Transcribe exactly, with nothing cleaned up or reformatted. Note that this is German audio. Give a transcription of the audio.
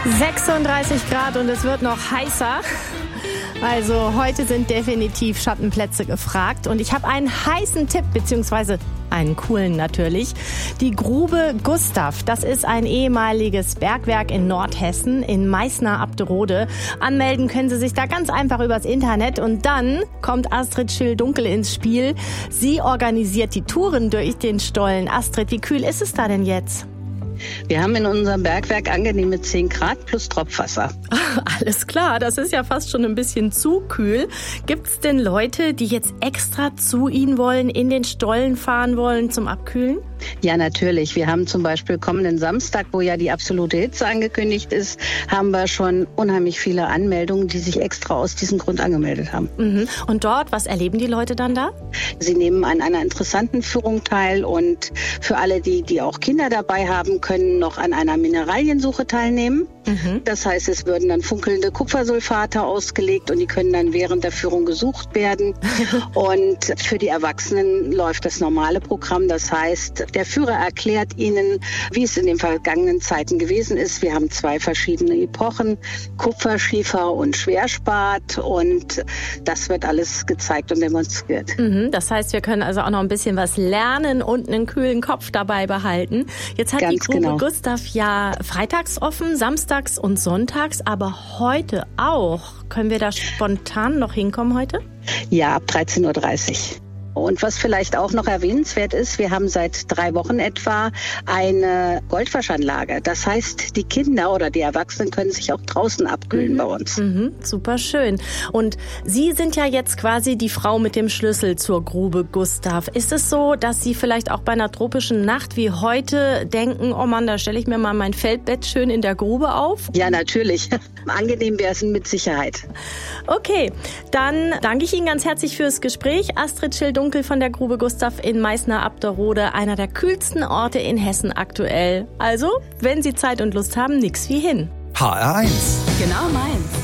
sechsunddreißig Grad und es wird noch heißer. Also heute sind definitiv Schattenplätze gefragt. Und ich habe einen heißen Tipp, beziehungsweise einen coolen natürlich. Die Grube Gustav, das ist ein ehemaliges Bergwerk in Nordhessen, in Meißner-Abderode. Anmelden können Sie sich da ganz einfach übers Internet. Und dann kommt Astrid Schill-Dunkel ins Spiel. Sie organisiert die Touren durch den Stollen. Astrid, wie kühl ist es da denn jetzt? Wir haben in unserem Bergwerk angenehme zehn Grad plus Tropfwasser. Alles klar, das ist ja fast schon ein bisschen zu kühl. Gibt es denn Leute, die jetzt extra zu Ihnen wollen, in den Stollen fahren wollen zum Abkühlen? Ja, natürlich. Wir haben zum Beispiel kommenden Samstag, wo ja die absolute Hitze angekündigt ist, haben wir schon unheimlich viele Anmeldungen, die sich extra aus diesem Grund angemeldet haben. Mhm. Und dort, was erleben die Leute dann da? Sie nehmen an einer interessanten Führung teil und für alle, die, die auch Kinder dabei haben, können noch an einer Mineraliensuche teilnehmen. Mhm. Das heißt, es würden dann funkelnde Kupfersulfate ausgelegt und die können dann während der Führung gesucht werden. Und für die Erwachsenen läuft das normale Programm. Das heißt, der Führer erklärt Ihnen, wie es in den vergangenen Zeiten gewesen ist. Wir haben zwei verschiedene Epochen, Kupferschiefer und Schwerspat. Und das wird alles gezeigt und demonstriert. Mhm. Das heißt, wir können also auch noch ein bisschen was lernen und einen kühlen Kopf dabei behalten. Jetzt hat Ganz die Grube genau. Gustav ja freitags offen, samstags und sonntags, aber heute auch. Können wir da spontan noch hinkommen heute? Ja, ab dreizehn Uhr dreißig. Und was vielleicht auch noch erwähnenswert ist, wir haben seit drei Wochen etwa eine Goldwaschanlage. Das heißt, die Kinder oder die Erwachsenen können sich auch draußen abkühlen mhm. bei uns. Mhm. Super schön. Und Sie sind ja jetzt quasi die Frau mit dem Schlüssel zur Grube Gustav. Ist es so, dass Sie vielleicht auch bei einer tropischen Nacht wie heute denken, oh Mann, da stelle ich mir mal mein Feldbett schön in der Grube auf? Ja, natürlich. Angenehm wäre es mit Sicherheit. Okay, dann danke ich Ihnen ganz herzlich fürs Gespräch. Astrid Schill-Dunkel von der Grube Gustav in Meißner-Abderode, einer der kühlsten Orte in Hessen aktuell. Also, wenn Sie Zeit und Lust haben, nix wie hin. H R eins. Genau meins.